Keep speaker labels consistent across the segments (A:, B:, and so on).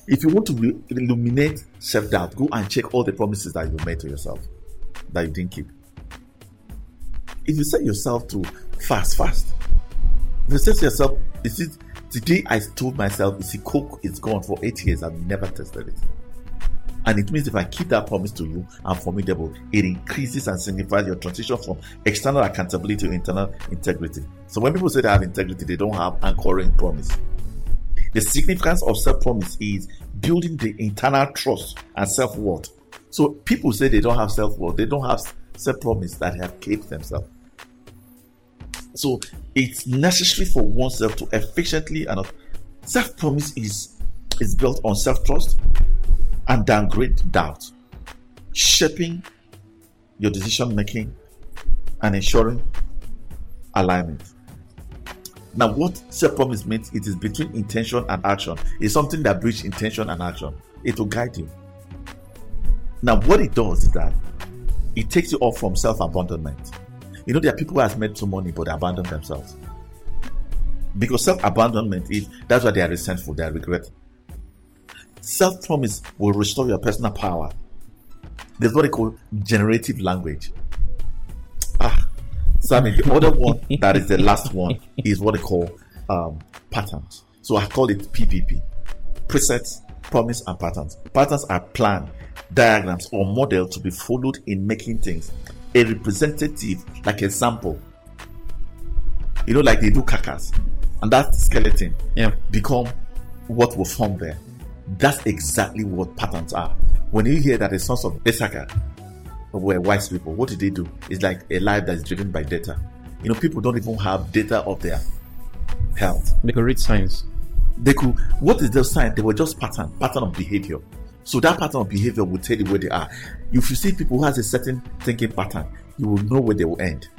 A: If you want to illuminate self-doubt, go and check all the promises that you made to yourself that you didn't keep. If you set yourself to fast. If you say to yourself, today I told myself, Coke is gone for 8 years, I've never tested it. And it means if I keep that promise to you, I'm formidable. It increases and signifies your transition from external accountability to internal integrity. So when people say they have integrity, they don't have anchoring promise. The significance of self-promise is building the internal trust and self-worth. So people say they don't have self-worth. They don't have self-promise that they have kept themselves. So it's necessary for oneself to efficiently and self-promise is built on self-trust and downgrade doubt, shaping your decision making and ensuring alignment. Now, what self-promise means, it is between intention and action. It's something that bridges intention and action. It will guide you. Now, what it does is that it takes you off from self-abandonment. You know, there are people who have made some money but they abandon themselves. Because self-abandonment that's why they are resentful, they are regretful. Self-promise will restore your personal power. There's what they call generative language. Sammy, the other one that is the last one is what they call patterns. So I call it PPP. Presets, promise, and patterns. Patterns are plan, diagrams, or model to be followed in making things. A representative, like a sample. You know, like they do kakas. And that skeleton become what will form there. That's exactly what patterns are. When you hear that the sons of Issachar were wise people, what did they do? It's like a life that is driven by data. You know, people don't even have data of their health.
B: They could read signs.
A: What is the sign? They were just pattern of behavior. So that pattern of behavior will tell you where they are. If you see people who has a certain thinking pattern, you will know where they will end.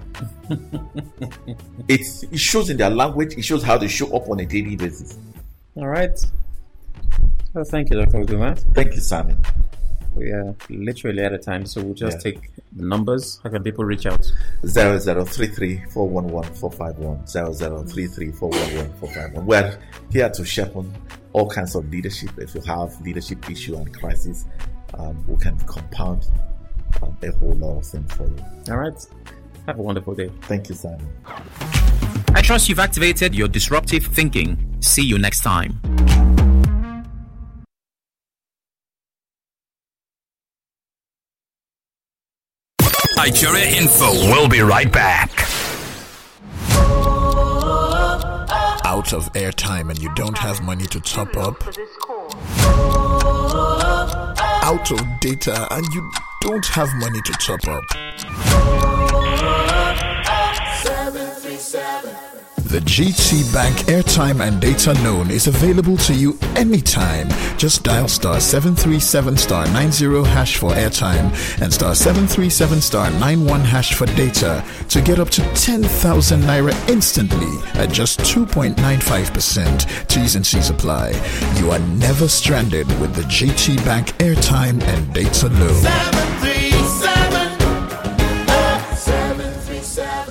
A: It shows in their language. It shows how they show up on a daily basis.
B: All right. Well, thank you, Dr. Uduma.
A: Thank you, Sammy.
B: We are literally out of time, so we'll just take the numbers. How can people reach out?
A: 0033-411-451. 0033-411-451. We're here to sharpen all kinds of leadership. If you have leadership issue and crisis, we can compound a whole lot of things for you.
B: All right. Have a wonderful day.
A: Thank you, Simon.
C: I trust you've activated your disruptive thinking. See you next time. Nigeria Info. We'll be right back.
D: Out of airtime and you don't have money to top up? Out of data and you don't have money to top up? The GT Bank airtime and data loan is available to you anytime. Just dial star 737 star 90 hash for airtime and star 737 star 91 hash for data to get up to 10,000 naira instantly at just 2.95%. T's and C's apply. You are never stranded with the GT Bank airtime and data loan.
E: 737.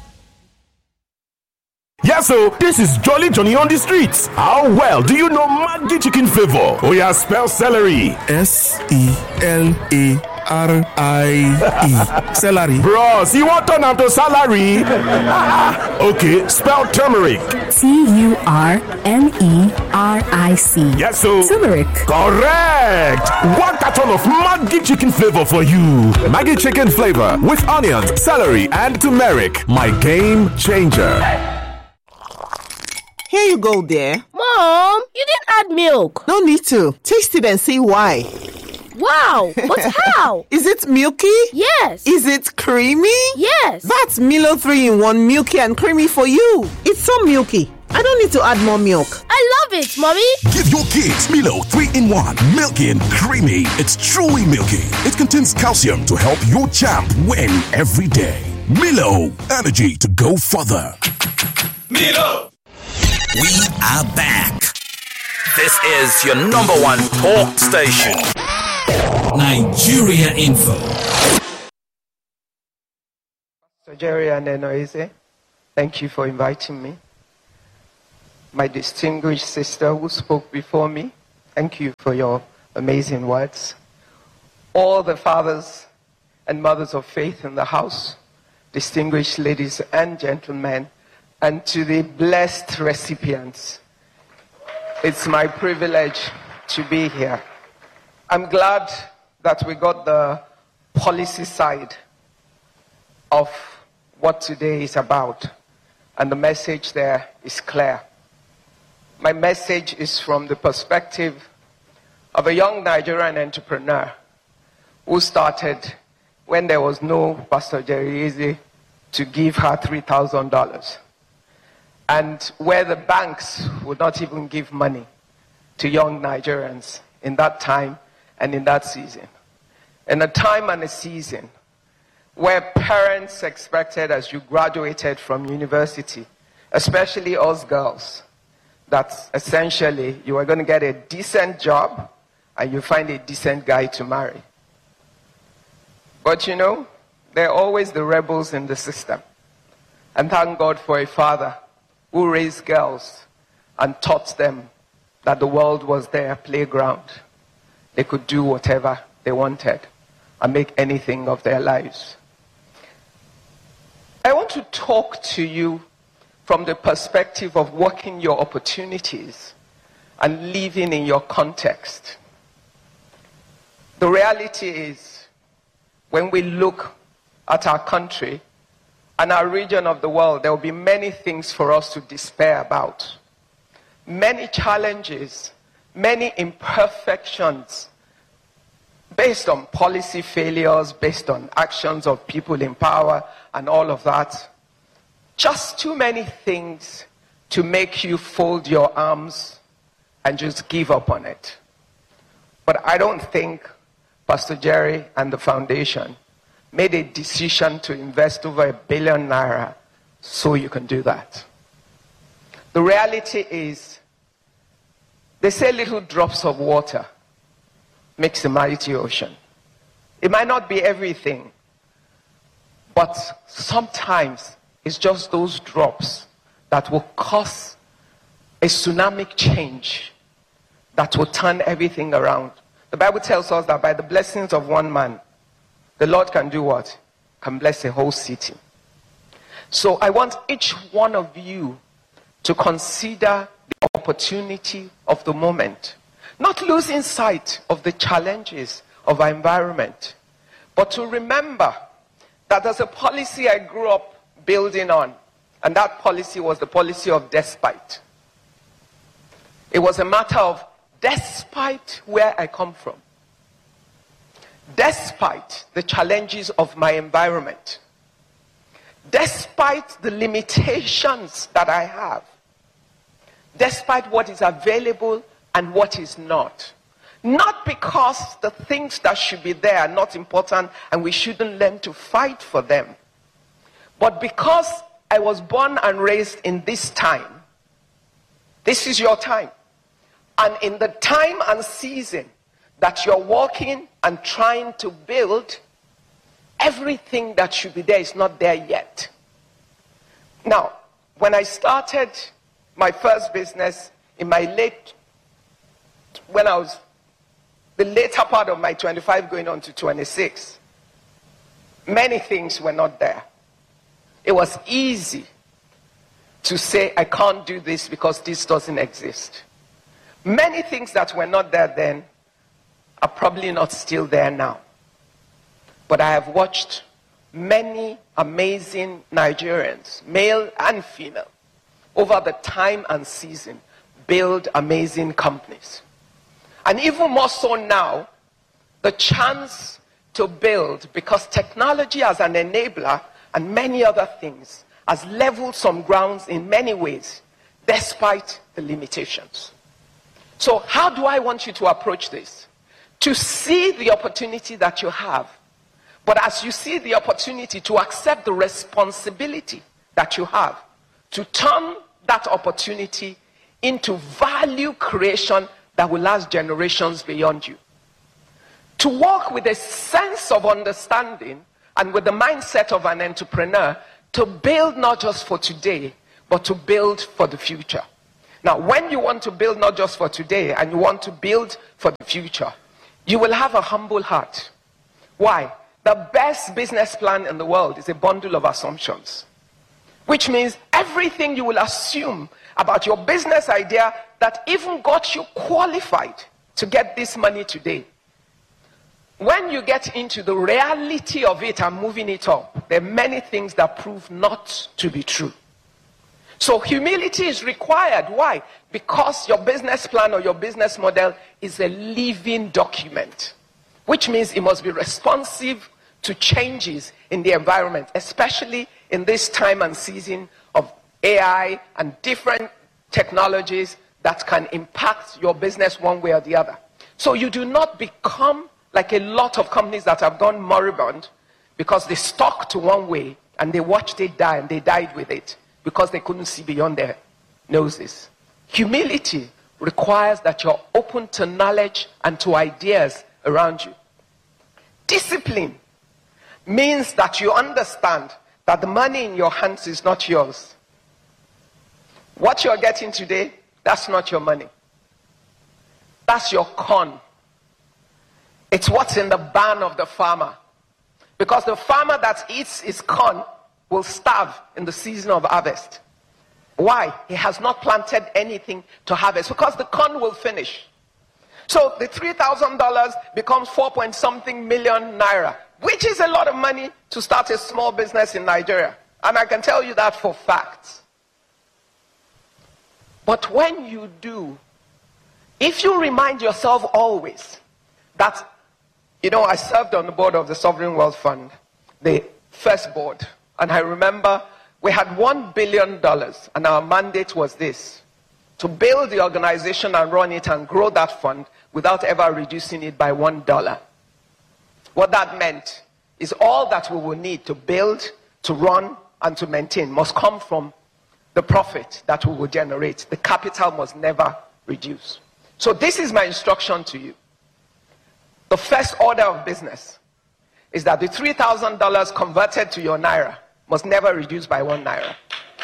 E: Yes, so this is Jolly Johnny on the streets. How well do you know Maggi chicken flavor? Oh yeah, spell celery.
F: Celery. Celery.
E: Bros, you want turn out to salary? Okay, spell turmeric.
G: TURMERIC.
E: Yes, so
G: turmeric.
E: Correct. 1 carton of Maggi chicken flavor for you. Maggi chicken flavor with onions, celery, and turmeric. My game changer.
H: Here you go, dear.
I: Mom, you didn't add milk.
H: No need to. Taste it and see why.
I: Wow, but how?
H: Is it milky?
I: Yes.
H: Is it creamy?
I: Yes.
H: That's Milo 3-in-1 milky and creamy for you. It's so milky. I don't need to add more milk.
I: I love it, Mommy.
J: Give your kids Milo 3-in-1, milky and creamy. It's truly milky. It contains calcium to help your champ win every day. Milo, energy to go further.
C: Milo. We are back. This is your number one talk station. Nigeria Info.
K: Pastor Jerry and Enoise, thank you for inviting me. My distinguished sister who spoke before me, Thank you for your amazing words. All the fathers and mothers of faith in the house, distinguished ladies and gentlemen, and to the blessed recipients, it's my privilege to be here. I'm glad that we got the policy side of what today is about, and the message there is clear. My message is from the perspective of a young Nigerian entrepreneur who started when there was no Pastor Jerry Eze to give her $3,000, and where the banks would not even give money to young Nigerians in that time and in that season. In a time and a season where parents expected, as you graduated from university, especially us girls, that essentially you are going to get a decent job and you find a decent guy to marry. But you know, there are always the rebels in the system. And thank God for a father who raised girls and taught them that the world was their playground. They could do whatever they wanted and make anything of their lives. I want to talk to you from the perspective of working your opportunities and living in your context. The reality is, when we look at our country and our region of the world, there will be many things for us to despair about. Many challenges, many imperfections, based on policy failures, based on actions of people in power and all of that. Just too many things to make you fold your arms and just give up on it. But I don't think Pastor Jerry and the foundation made a decision to invest over ₦1 billion so you can do that. The reality is, they say little drops of water makes a mighty ocean. It might not be everything, but sometimes it's just those drops that will cause a tsunami change that will turn everything around. The Bible tells us that by the blessings of one man, the Lord can do what? Can bless a whole city. So I want each one of you to consider the opportunity of the moment. Not losing sight of the challenges of our environment, but to remember that there's a policy I grew up building on, and that policy was the policy of despite. It was a matter of despite where I come from, despite the challenges of my environment, despite the limitations that I have, despite what is available and what is not. Not because the things that should be there are not important and we shouldn't learn to fight for them, but because I was born and raised in this time. This is your time. And in the time and season that you're walking and trying to build, everything that should be there is not there yet. Now, when I started my first business when I was the later part of my 25 going on to 26, many things were not there. It was easy to say, I can't do this because this doesn't exist. Many things that were not there then are probably not still there now. But I have watched many amazing Nigerians, male and female, over the time and season, build amazing companies. And even more so now, the chance to build, because technology as an enabler and many other things has leveled some grounds in many ways, despite the limitations. So how do I want you to approach this? To see the opportunity that you have, but as you see the opportunity, to accept the responsibility that you have, to turn that opportunity into value creation that will last generations beyond you. To walk with a sense of understanding and with the mindset of an entrepreneur, to build not just for today, but to build for the future. Now, when you want to build not just for today, and you want to build for the future, you will have a humble heart. Why? The best business plan in the world is a bundle of assumptions. Which means everything you will assume about your business idea that even got you qualified to get this money today. When you get into the reality of it and moving it up, there are many things that prove not to be true. So humility is required. Why? Because your business plan or your business model is a living document, which means it must be responsive to changes in the environment, especially in this time and season of AI and different technologies that can impact your business one way or the other. So you do not become like a lot of companies that have gone moribund because they stuck to one way and they watched it die and they died with it because they couldn't see beyond their noses. Humility requires that you're open to knowledge and to ideas around you. Discipline means that you understand that the money in your hands is not yours. What you're getting today, that's not your money. That's your corn. It's what's in the barn of the farmer. Because the farmer that eats his corn will starve in the season of harvest. Why? He has not planted anything to harvest. Because the corn will finish. So the $3,000 becomes 4-point-something million naira, which is a lot of money to start a small business in Nigeria. And I can tell you that for facts. But when you do, if you remind yourself always that, I served on the board of the Sovereign Wealth Fund, the first board, and I remember we had $1 billion, and our mandate was this: to build the organization and run it and grow that fund without ever reducing it by $1. What that meant is all that we will need to build, to run, and to maintain must come from the profit that we will generate. The capital must never reduce. So this is my instruction to you. The first order of business is that the $3,000 converted to your naira must never reduce by 1 naira.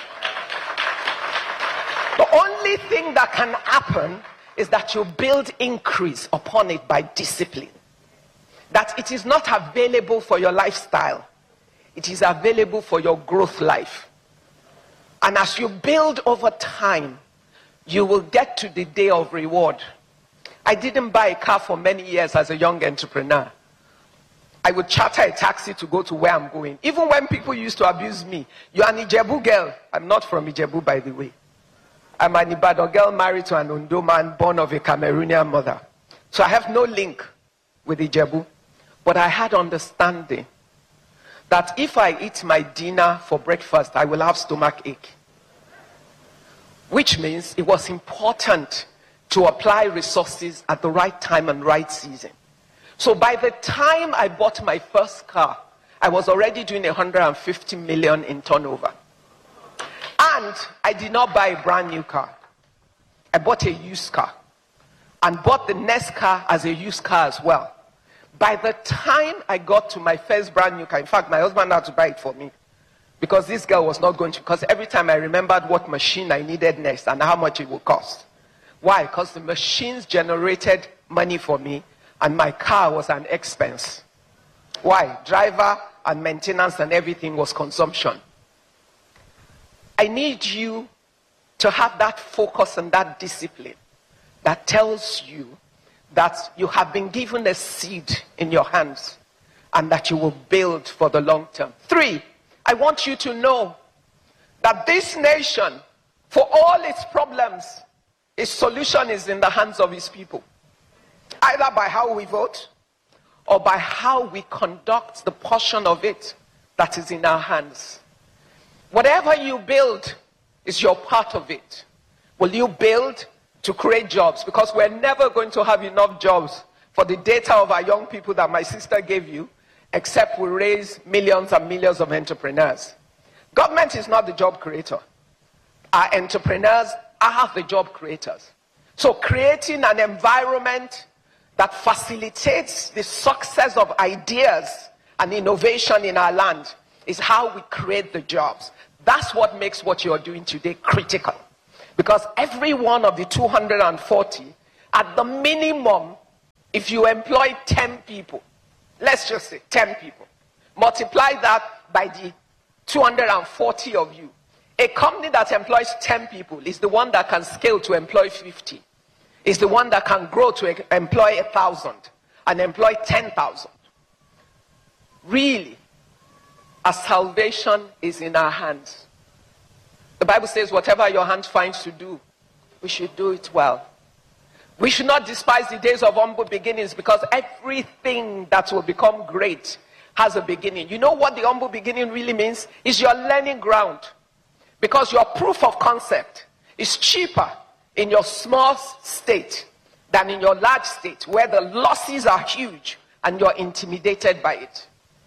K: The only thing that can happen is that you build increase upon it by discipline. That it is not available for your lifestyle. It is available for your growth life. And as you build over time, you will get to the day of reward. I didn't buy a car for many years as a young entrepreneur. I would charter a taxi to go to where I'm going. Even when people used to abuse me. You're an Ijebu girl. I'm not from Ijebu, by the way. I'm an Ibadan girl married to an Ondo man born of a Cameroonian mother. So I have no link with Ijebu. But I had understanding that if I eat my dinner for breakfast, I will have stomach ache. Which means it was important to apply resources at the right time and right season. So by the time I bought my first car, I was already doing 150 million in turnover. And I did not buy a brand new car. I bought a used car. And bought the next car as a used car as well. By the time I got to my first brand new car, in fact, my husband had to buy it for me. Because this girl was not going to, because every time I remembered what machine I needed next and how much it would cost. Why? Because the machines generated money for me and my car was an expense. Why? Driver and maintenance and everything was consumption. I need you to have that focus and that discipline that tells you that you have been given a seed in your hands and that you will build for the long term. 3, I want you to know that this nation, for all its problems, its solution is in the hands of its people. Either by how we vote or by how we conduct the portion of it that is in our hands. Whatever you build is your part of it. Will you build to create jobs? Because we're never going to have enough jobs for the data of our young people that my sister gave you, except we raise millions and millions of entrepreneurs. Government is not the job creator. Our entrepreneurs are the job creators. So creating an environment that facilitates the success of ideas and innovation in our land is how we create the jobs. That's what makes what you're doing today critical. Because every one of the 240, at the minimum, if you employ 10 people, let's just say 10 people, multiply that by the 240 of you. A company that employs 10 people is the one that can scale to employ 50. Is the one that can grow to employ 1,000 and employ 10,000. Really, our salvation is in our hands. The Bible says whatever your hand finds to do, we should do it well. We should not despise the days of humble beginnings, because everything that will become great has a beginning. You know what the humble beginning really means? Is your learning ground. Because your proof of concept is cheaper in your small state than in your large state, where the losses are huge and you're intimidated by it.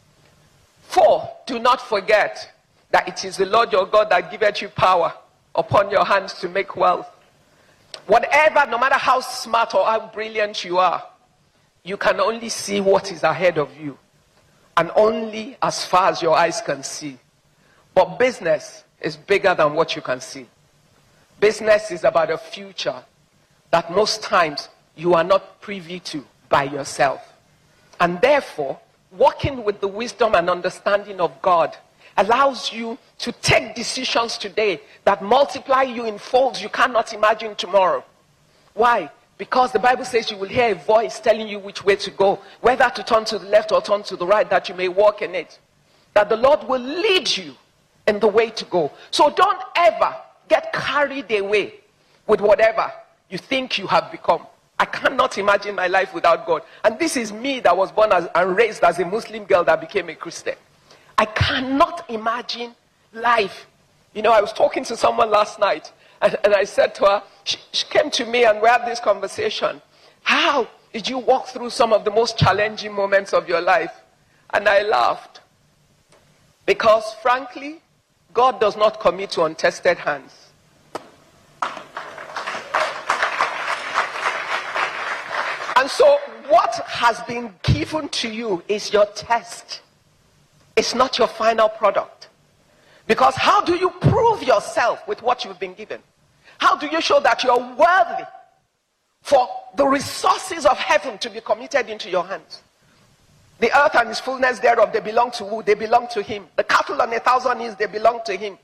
K: 4, do not forget that it is the Lord your God that giveth you power upon your hands to make wealth. Whatever, no matter how smart or how brilliant you are, you can only see what is ahead of you, and only as far as your eyes can see. But business is bigger than what you can see. Business is about a future that most times you are not privy to by yourself. And therefore, walking with the wisdom and understanding of God allows you to take decisions today that multiply you in folds you cannot imagine tomorrow. Why? Because the Bible says you will hear a voice telling you which way to go, whether to turn to the left or turn to the right, that you may walk in it. That the Lord will lead you in the way to go. So don't ever get carried away with whatever you think you have become. I cannot imagine my life without God. And this is me that was born and raised as a Muslim girl that became a Christian. I cannot imagine life. You know, I was talking to someone last night, and I said to her, she came to me and we had this conversation. How did you walk through some of the most challenging moments of your life? And I laughed. Because frankly, God does not commit to untested hands. And so what has been given to you is your test. It's not your final product. Because how do you prove yourself with what you've been given? How do you show that you're worthy for the resources of heaven to be committed into your hands? The earth and its fullness thereof, they belong to who? They belong to him. The cattle on 1,000 hills, they belong to him.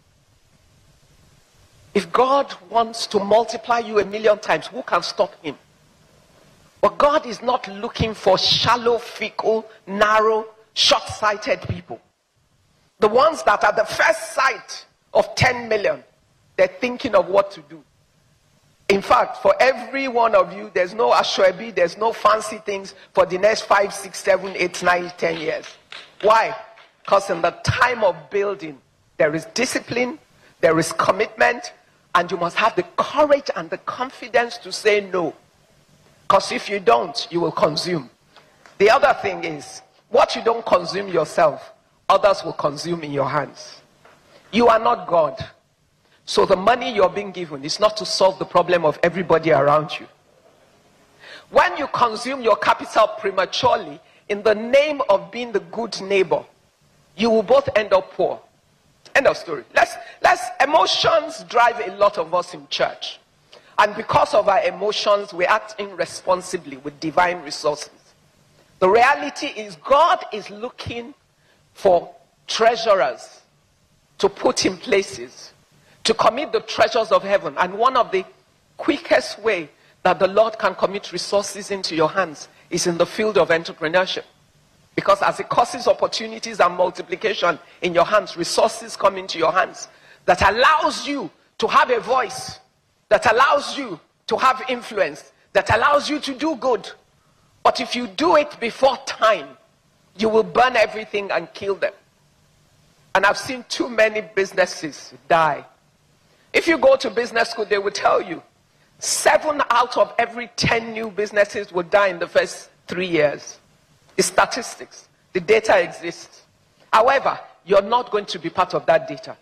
K: If God wants to multiply you 1,000,000 times, who can stop him? But God is not looking for shallow, fickle, narrow, short-sighted people. The ones that at the first sight of 10 million, they're thinking of what to do. In fact, for every one of you, there's no ashwebi, there's no fancy things for the next 5, 6, 7, 8, 9, 10 years. Why? Because in the time of building, there is discipline, there is commitment, and you must have the courage and the confidence to say no. Because if you don't, you will consume. The other thing is, what you don't consume yourself, others will consume in your hands. You are not God. So the money you're being given is not to solve the problem of everybody around you. When you consume your capital prematurely, in the name of being the good neighbor, you will both end up poor. End of story. Emotions drive a lot of us in church. And because of our emotions, we act irresponsibly with divine resources. The reality is God is looking for treasurers to put in places, to commit the treasures of heaven. And one of the quickest way that the Lord can commit resources into your hands is in the field of entrepreneurship. Because as it causes opportunities and multiplication in your hands, resources come into your hands that allows you to have a voice, that allows you to have influence, that allows you to do good. But if you do it before time, you will burn everything and kill them. And I've seen too many businesses die. If you go to business school, they will tell you 7 out of every 10 new businesses will die in the first 3 years. It's statistics. The data exists. However, you're not going to be part of that data.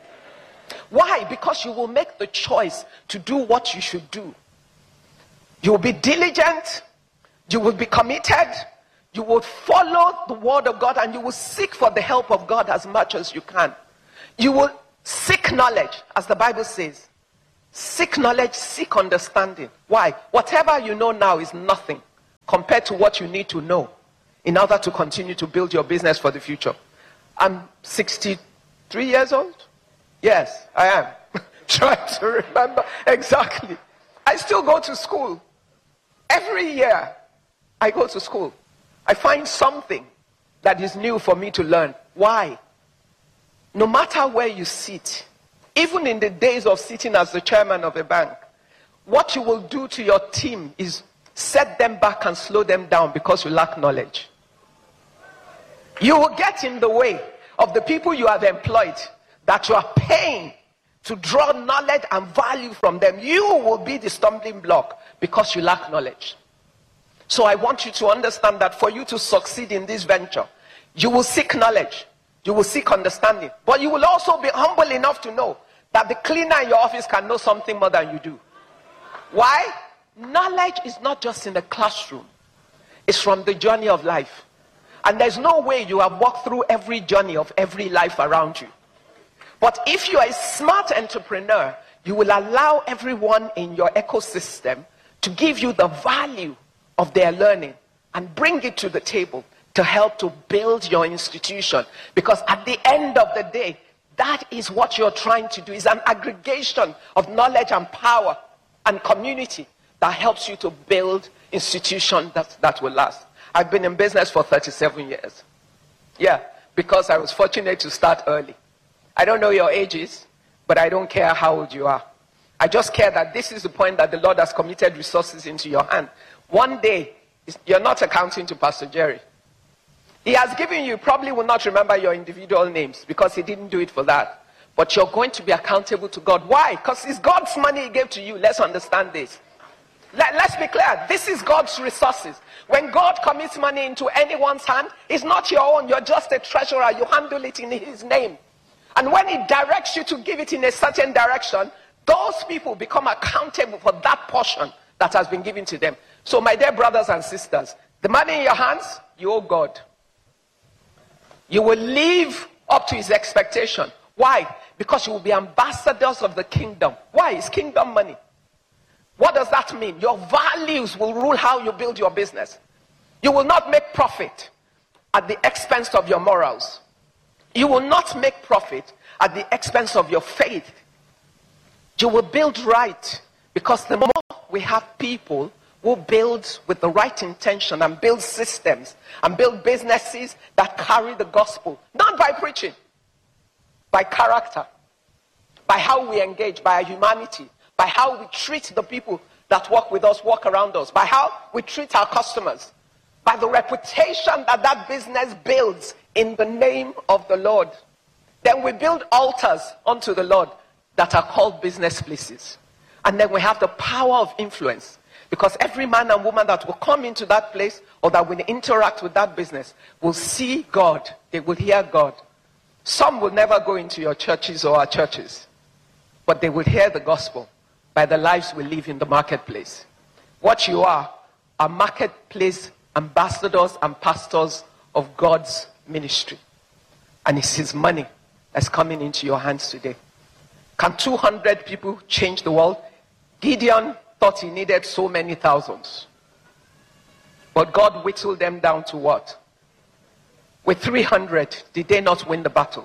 K: Why? Because you will make the choice to do what you should do. You will be diligent. You will be committed. You will follow the word of God, and you will seek for the help of God as much as you can. You will seek knowledge, as the Bible says. Seek knowledge, seek understanding. Why? Whatever you know now is nothing compared to what you need to know in order to continue to build your business for the future. I'm 63 years old. Yes, I am. Trying to remember exactly. I still go to school. Every year I go to school. I find something that is new for me to learn. Why? No matter where you sit, even in the days of sitting as the chairman of a bank, what you will do to your team is set them back and slow them down because you lack knowledge. You will get in the way of the people you have employed that you are paying to draw knowledge and value from them. You will be the stumbling block because you lack knowledge. So I want you to understand that for you to succeed in this venture, you will seek knowledge, you will seek understanding, but you will also be humble enough to know that the cleaner in your office can know something more than you do. Why? Knowledge is not just in the classroom. It's from the journey of life. And there's no way you have walked through every journey of every life around you. But if you are a smart entrepreneur, you will allow everyone in your ecosystem to give you the value of their learning and bring it to the table to help to build your institution. Because at the end of the day, that is what you're trying to do, is an aggregation of knowledge and power and community that helps you to build institutions that will last. I've been in business for 37 years. Yeah, because I was fortunate to start early. I don't know your ages, but I don't care how old you are. I just care that this is the point that the Lord has committed resources into your hand. One day, you're not accounting to Pastor Jerry. He has given you, probably will not remember your individual names because he didn't do it for that. But you're going to be accountable to God. Why? Because it's God's money he gave to you. Let's understand this. Let's be clear. This is God's resources. When God commits money into anyone's hand, it's not your own. You're just a treasurer. You handle it in his name. And when he directs you to give it in a certain direction, those people become accountable for that portion that has been given to them. So my dear brothers and sisters, the money in your hands, you owe God. You will live up to his expectation. Why? Because you will be ambassadors of the kingdom. Why? It's kingdom money. What does that mean? Your values will rule how you build your business. You will not make profit at the expense of your morals. You will not make profit at the expense of your faith. You will build right, because the more we have people who build with the right intention and build systems and build businesses that carry the gospel, not by preaching, by character, by how we engage, by our humanity, by how we treat the people that work with us, work around us, by how we treat our customers, by the reputation that that business builds in the name of the Lord. Then we build altars unto the Lord that are called business places. And then we have the power of influence. Because every man and woman that will come into that place or that will interact with that business will see God. They will hear God. Some will never go into your churches or our churches, but they will hear the gospel by the lives we live in the marketplace. What you are marketplace ambassadors and pastors of God's ministry. And it's his money that's coming into your hands today. Can 200 people change the world? Gideon thought he needed so many thousands. But God whittled them down to what? With 300, did they not win the battle?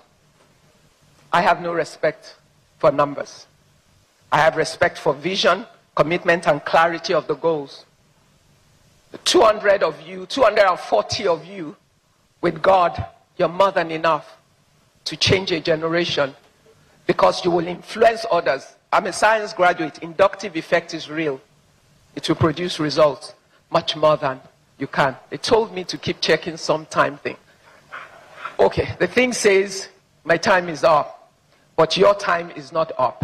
K: I have no respect for numbers. I have respect for vision, commitment, and clarity of the goals. The 200 of you, 240 of you, with God, you're more than enough to change a generation, because you will influence others. I'm a science graduate. Inductive effect is real. It will produce results much more than you can. They told me to keep checking some time thing. Okay, the thing says my time is up, but your time is not up.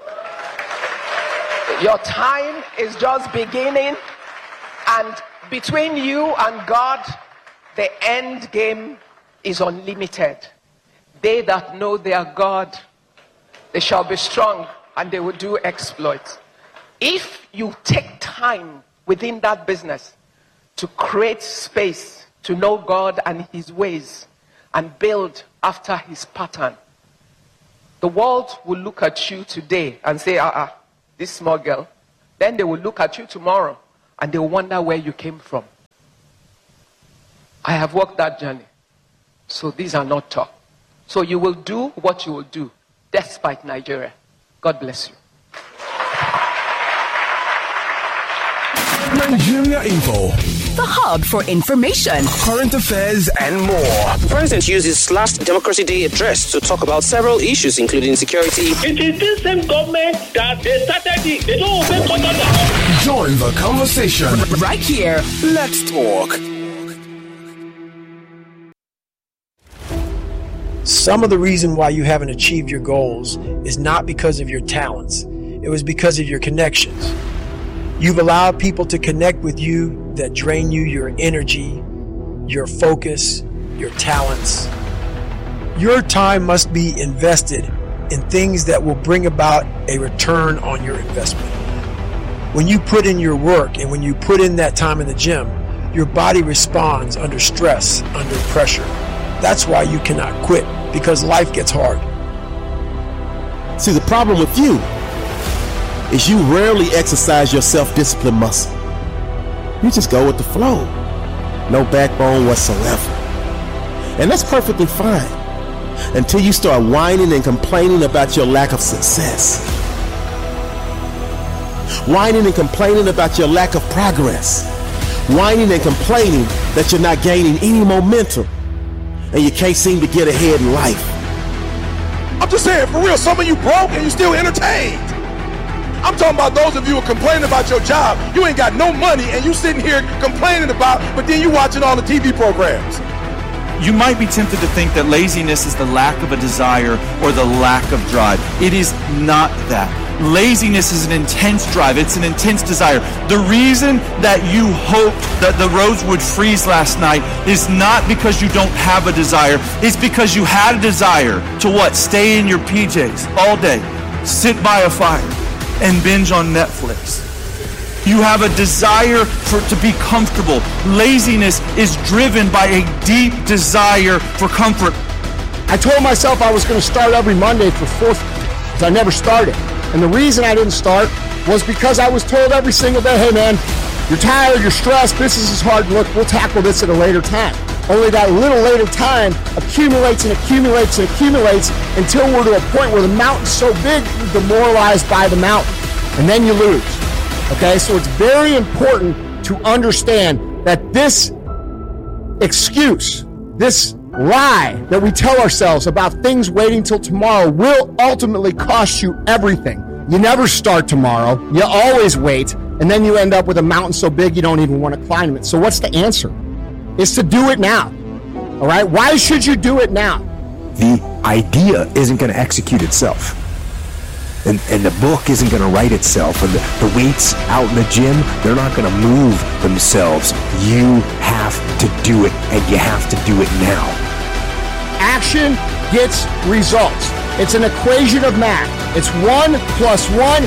K: Your time is just beginning, and between you and God, the end game is unlimited. They that know their God, they shall be strong and they will do exploits. If you take time within that business to create space to know God and his ways and build after his pattern, the world will look at you today and say, this small girl, then they will look at you tomorrow and they will wonder where you came from. I have walked that journey. So these are not talk. So you will do what you will do despite Nigeria. God bless you.
J: Nigeria Info.
G: The hub for information,
J: Current affairs and more.
F: The president used his last Democracy Day address to talk about several issues, including security.
L: It is this same government that they started it. They don't obey conduct.
J: Join the conversation
G: right here.
J: Let's talk.
M: Some of the reason why you haven't achieved your goals is not because of your talents. It was because of your connections. You've allowed people to connect with you that drain you your energy, your focus, your talents. Your time must be invested in things that will bring about a return on your investment. When you put in your work and when you put in that time in the gym, your body responds under stress, under pressure. That's why you cannot quit, because life gets hard.
N: See, the problem with you is you rarely exercise your self-discipline muscle. You just go with the flow. No backbone whatsoever. And that's perfectly fine until you start whining and complaining about your lack of success. Whining and complaining about your lack of progress. Whining and complaining that you're not gaining any momentum and you can't seem to get ahead in life.
O: I'm just saying, for real, some of you broke and you still entertained. I'm talking about those of you who are complaining about your job. You ain't got no money and you sitting here complaining about, but then you watching all the TV programs.
P: You might be tempted to think that laziness is the lack of a desire or the lack of drive. It is not that. Laziness is an intense drive. It's an intense desire. The reason that you hoped that the roads would freeze last night is not because you don't have a desire. It's because you had a desire to what? Stay in your PJs all day, sit by a fire, and binge on Netflix. You have a desire to be comfortable. Laziness is driven by a deep desire for comfort.
Q: I told myself I was going to start every Monday for 4th, because I never started. And the reason I didn't start was because I was told every single day, hey man, you're tired, you're stressed, business is hard, look, we'll tackle this at a later time. Only that little later time accumulates and accumulates and accumulates until we're to a point where the mountain's so big, you're demoralized by the mountain. And then you lose. Okay, so it's very important to understand that this excuse, this lie that we tell ourselves about things waiting till tomorrow will ultimately cost you everything. You never start tomorrow. You always wait, and then you end up with a mountain so big you don't even want to climb it. So what's the answer? It's to do it now. All right? Why should you do it now?
R: The idea isn't going to execute itself. And the book isn't going to write itself. And the weights out in the gym, they're not going to move themselves. You have to do it, and you have to do it now.
Q: Action gets results. It's an equation of math. It's 1 + 1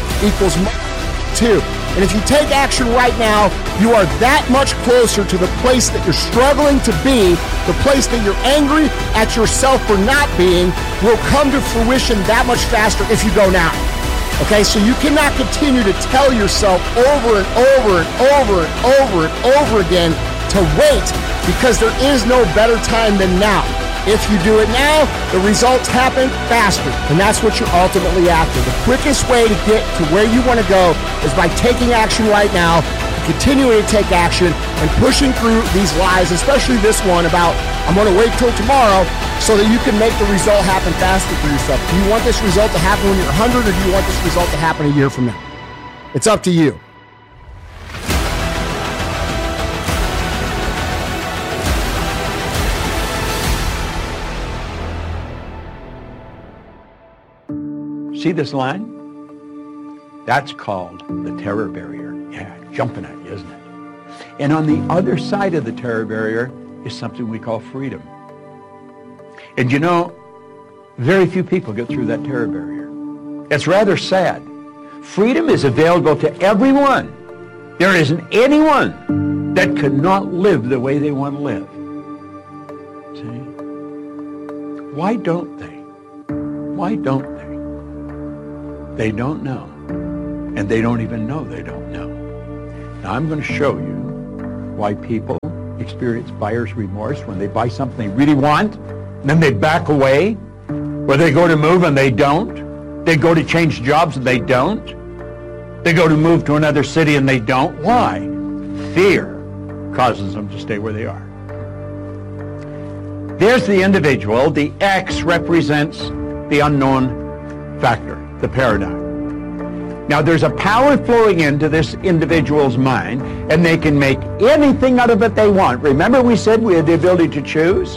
Q: = 2. And if you take action right now, you are that much closer to the place that you're struggling to be. The place that you're angry at yourself for not being will come to fruition that much faster if you go now. Okay, so you cannot continue to tell yourself over and over and over and over and over again to wait, because there is no better time than now. If you do it now, the results happen faster, and that's what you're ultimately after. The quickest way to get to where you want to go is by taking action right now, continuing to take action, and pushing through these lies, especially this one about, I'm going to wait till tomorrow, so that you can make the result happen faster for yourself. Do you want this result to happen when you're 100, or do you want this result to happen a year from now? It's up to you.
S: See this line? That's called the terror barrier. Yeah, jumping at you, isn't it? And on the other side of the terror barrier is something we call freedom. And you know, very few people get through that terror barrier. It's rather sad. Freedom is available to everyone. There isn't anyone that cannot live the way they want to live. See? Why don't they? Why don't they? They don't know. and they don't even know they don't know. Now I'm going to show you why people experience buyer's remorse when they buy something they really want, and then they back away, where they go to move and they don't. They go to change jobs and they don't. They go to move to another city and they don't. Why? Fear causes them to stay where they are. There's the individual. The X represents the unknown factor, the paradigm. Now, there's a power flowing into this individual's mind, and they can make anything out of it they want. Remember we said we had the ability to choose?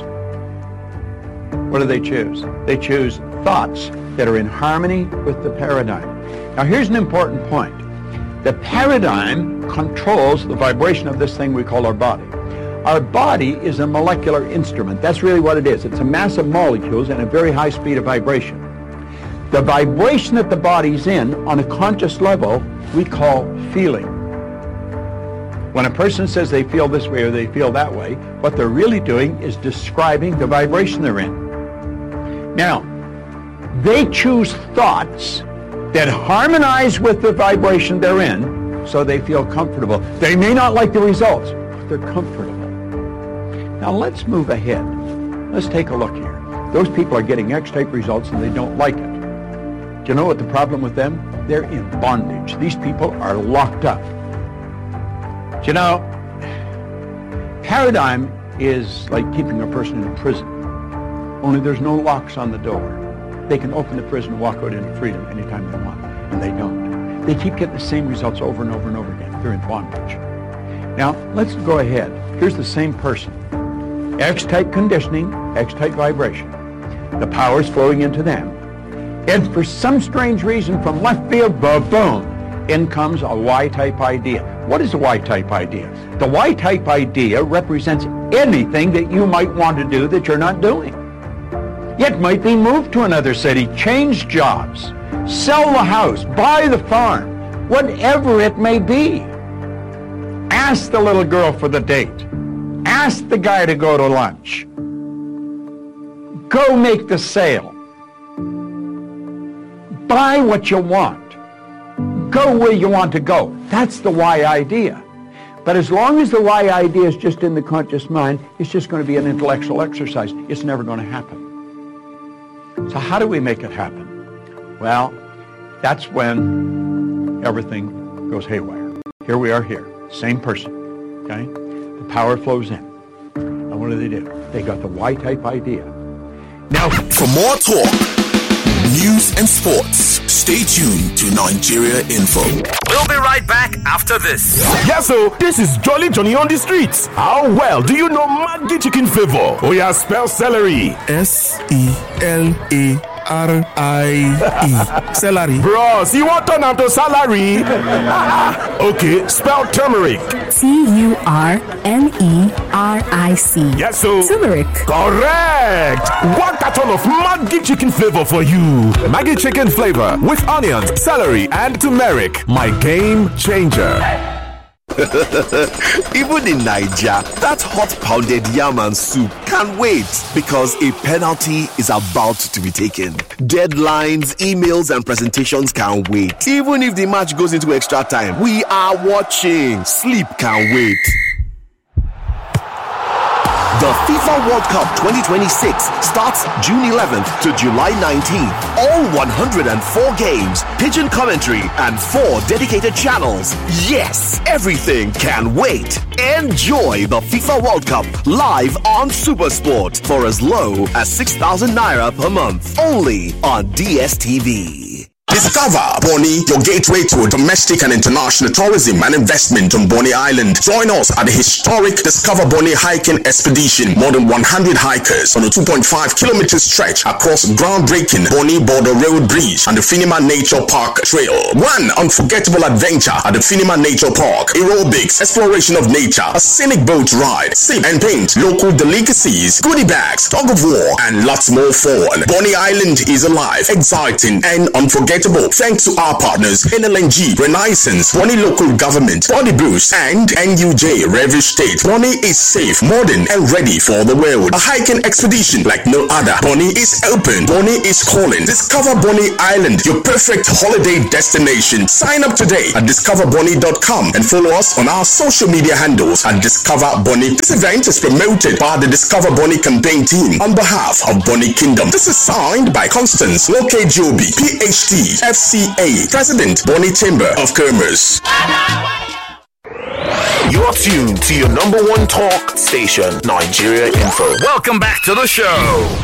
S: What do they choose? They choose thoughts that are in harmony with the paradigm. Now, here's an important point. The paradigm controls the vibration of this thing we call our body. Our body is a molecular instrument. That's really what it is. It's a mass of molecules and a very high speed of vibration. The vibration that the body's in on a conscious level, we call feeling. When a person says they feel this way or they feel that way, what they're really doing is describing the vibration they're in. Now, they choose thoughts that harmonize with the vibration they're in, so they feel comfortable. They may not like the results, but they're comfortable. Now let's move ahead. Let's take a look here. Those people are getting X-type results and they don't like it. Do you know what the problem with them? They're in bondage. These people are locked up. Do you know, paradigm is like keeping a person in a prison. Only there's no locks on the door. They can open the prison and walk out into freedom anytime they want, and they don't. They keep getting the same results over and over and over again. They're in bondage. Now, let's go ahead. Here's the same person. X-type conditioning, X-type vibration. The power's flowing into them. And for some strange reason from left field, boom, in comes a Y-type idea. What is a Y-type idea? The Y-type idea represents anything that you might want to do that you're not doing. It might be move to another city, change jobs, sell the house, buy the farm, whatever it may be. Ask the little girl for the date. Ask the guy to go to lunch. Go make the sale. Buy what you want. Go where you want to go. That's the Y idea. But as long as the Y idea is just in the conscious mind, it's just going to be an intellectual exercise. It's never going to happen. So how do we make it happen? Well, that's when everything goes haywire. Here we are here, same person, okay? The power flows in. And what do? They got the Y-type idea.
C: Now, for more talk, news and sports, stay tuned to Nigeria Info. We'll be right back after this.
E: Yes, so this is Jolly Johnny on the streets. How well do you know Maggi Chicken Flavor? Oh yeah, spell celery.
N: S-E-L-A-R-I-E. Celery.
E: Bros, you want to turn to salary? Okay, spell turmeric.
G: T-U-R-M-E-R-I-C.
E: Yes, so
G: turmeric.
E: Correct. 1 carton of Maggi Chicken Flavor for you. Maggi Chicken Flavor with onions, celery, and turmeric. My game changer.
N: Even in Nigeria, that hot pounded yam and soup can't wait because a penalty is about to be taken. Deadlines, emails, and presentations can't wait. Even if the match goes into extra time, we are watching. Sleep can't wait. The FIFA World Cup 2026 starts June 11th to July 19th. All 104 games, pigeon commentary, and 4 dedicated channels. Yes, everything can wait. Enjoy the FIFA World Cup live on SuperSport for as low as 6,000 naira per month. Only on DSTV.
T: Discover Bonny, your gateway to domestic and international tourism and investment on Bonny Island. Join us at the historic Discover Bonny hiking expedition. More than 100 hikers on a 2.5-kilometer stretch across groundbreaking Bonny Border Road Bridge and the Finima Nature Park Trail. One unforgettable adventure at the Finima Nature Park. Aerobics, exploration of nature, a scenic boat ride, sip and paint, local delicacies, goodie bags, tug of war, and lots more fun. Bonny Island is alive, exciting, and unforgettable unforgettable thanks to our partners NLNG, Renaissance, Bonny Local Government, Bonny Bruce, and NUJ, Reverie State. Bonny is safe, modern, and ready for the world. A hiking expedition like no other. Bonny is open. Bonny is calling. Discover Bonny Island, your perfect holiday destination. Sign up today at discoverbonny.com and follow us on our social media handles at Discover Bonny. This event is promoted by the Discover Bonny campaign team on behalf of Bonny Kingdom. This is signed by Constance Loke Joby, PhD, FCA, President, Bonny Chamber of Commerce.
C: You're tuned to your number one talk station, Nigeria Info. Welcome back to the show.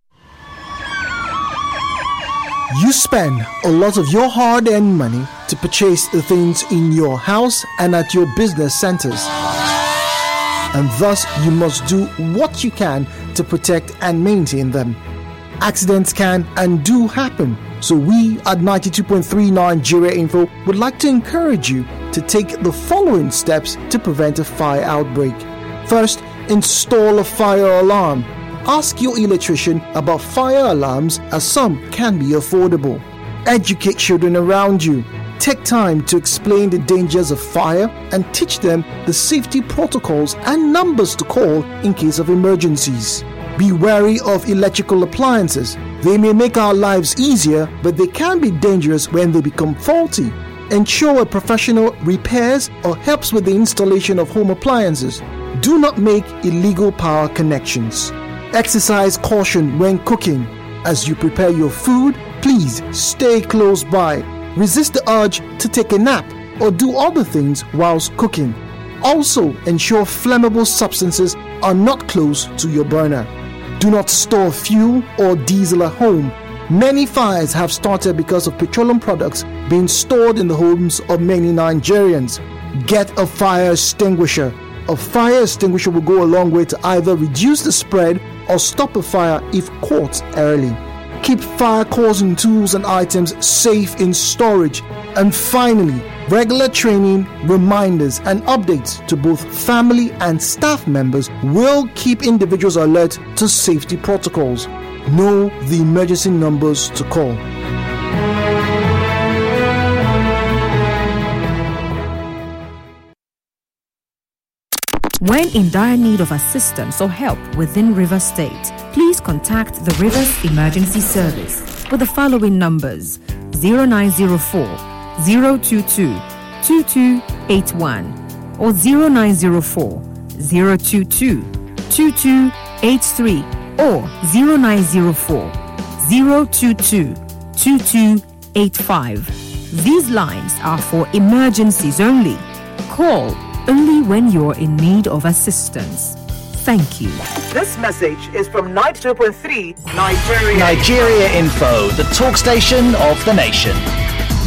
Q: You spend a lot of your hard-earned money to purchase the things in your house and at your business centers. And thus, you must do what you can to protect and maintain them. Accidents can and do happen, so we at 92.3 Nigeria Info would like to encourage you to take the following steps to prevent a fire outbreak. First, install a fire alarm. Ask your electrician about fire alarms, as some can be affordable. Educate children around you. Take time to explain the dangers of fire and teach them the safety protocols and numbers to call in case of emergencies. Be wary of electrical appliances. They may make our lives easier, but they can be dangerous when they become faulty. Ensure a professional repairs or helps with the installation of home appliances. Do not make illegal power connections. Exercise caution when cooking. As you prepare your food, please stay close by. Resist the urge to take a nap or do other things whilst cooking. Also, ensure flammable substances are not close to your burner. Do not store fuel or diesel at home. Many fires have started because of petroleum products being stored in the homes of many Nigerians. Get a fire extinguisher. A fire extinguisher will go a long way to either reduce the spread or stop a fire if caught early. Keep fire-causing tools and items safe in storage. And finally, regular training, reminders, and updates to both family and staff members will keep individuals alert to safety protocols. Know the emergency numbers to call.
U: When in dire need of assistance or help within Rivers State, please contact the Rivers Emergency Service with the following numbers: 0904 022 2281 or 0904 022 2283 or 0904 022 2285. These lines are for emergencies only. Call only when you're in need of assistance. Thank you.
H: This message is from 92.3 Nigeria
V: Info, the talk station of the nation.